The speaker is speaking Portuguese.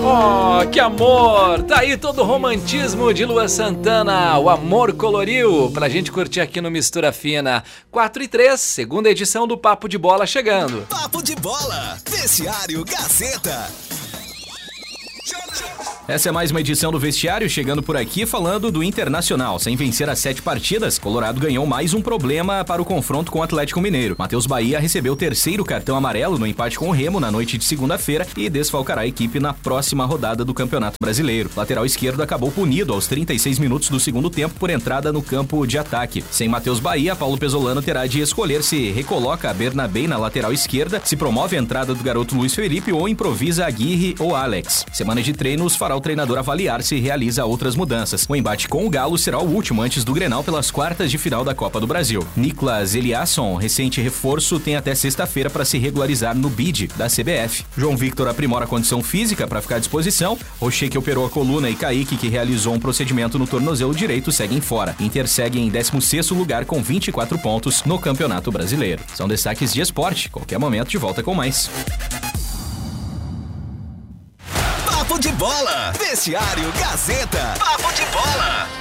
Oh, que amor! Tá aí todo o romantismo de Lua Santana, o amor coloriu, pra gente curtir aqui no Mistura Fina. 4:03, segunda edição do Papo de Bola chegando. Papo de Bola, Vestiário Gazeta. Essa é mais uma edição do Vestiário, chegando por aqui falando do Internacional. Sem vencer as 7 partidas, Colorado ganhou mais um problema para o confronto com o Atlético Mineiro. Matheus Bahia recebeu o terceiro cartão amarelo no empate com o Remo na noite de segunda-feira e desfalcará a equipe na próxima rodada do Campeonato Brasileiro. O lateral esquerdo acabou punido aos 36 minutos do segundo tempo por entrada no campo de ataque. Sem Matheus Bahia, Paulo Pesolano terá de escolher se recoloca a Bernabé na lateral esquerda, se promove a entrada do garoto Luiz Felipe ou improvisa Aguirre ou Alex. Semana de treinos fará o treinador avaliar se realiza outras mudanças. O embate com o Galo será o último antes do Grenal pelas quartas de final da Copa do Brasil. Niklas Eliasson, recente reforço, tem até sexta-feira para se regularizar no BID da CBF. João Victor aprimora a condição física para ficar à disposição. Rocher, que operou a coluna, e Kaique, que realizou um procedimento no tornozelo direito, seguem fora. Inter segue em 16º lugar com 24 pontos no Campeonato Brasileiro. São destaques de esporte. Qualquer momento de volta com mais. Papo de Bola, Vestiário Gazeta. Papo de Bola.